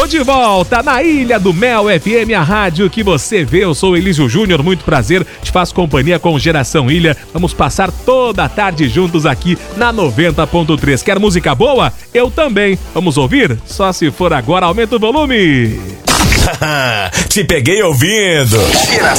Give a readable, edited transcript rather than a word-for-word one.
Tô de volta na Ilha do Mel FM, a rádio que você vê. Eu sou Elísio Júnior, muito prazer. Te faço companhia com Geração Ilha. Vamos passar toda a tarde juntos aqui na 90.3. Quer música boa? Eu também. Vamos ouvir? Só se for agora, aumenta o volume. Te peguei ouvindo.